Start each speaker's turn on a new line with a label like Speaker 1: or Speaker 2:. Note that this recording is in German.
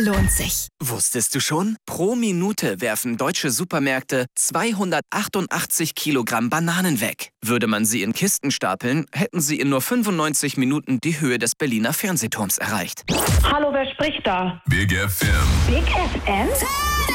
Speaker 1: lohnt sich.
Speaker 2: Wusstest du schon? Pro Minute werfen deutsche Supermärkte 288 Kilogramm Bananen weg. Würde man sie in Kisten stapeln, hätten sie in nur 95 Minuten die Höhe des Berliner Fernsehturms erreicht.
Speaker 3: Hallo, wer spricht da?
Speaker 4: Big FM.
Speaker 3: Big FM?